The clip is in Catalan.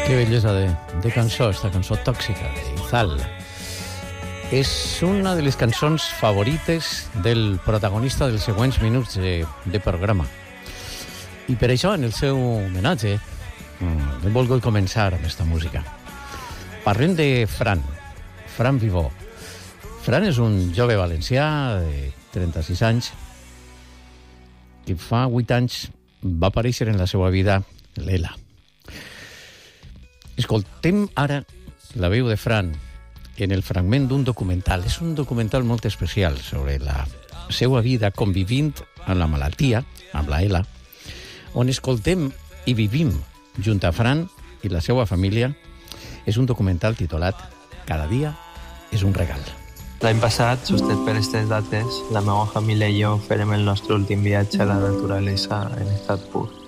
Qué bellesa de cançó, esta cançó tòxica d'Izal. És una de les cançons favorites del protagonista dels següents minuts de programa. I per això, en el seu homenatge, hem volgut començar amb aquesta música. Parlem de Fran Vivó. Fran és un jove valencià de 36 anys que fa 8 anys va aparèixer en la seva vida l'Ela. Escoltem ara la veu de Fran en el fragment d'un documental. És un documental molt especial sobre la seva vida convivint amb la malaltia, amb la ELA, on escoltem i vivim junt a Fran i la seva família. És un documental titulat Cada dia és un regal. L'any passat, justet per aquestes dates, la meva família i jo farem el nostre últim viatge a la naturalesa en estat pur.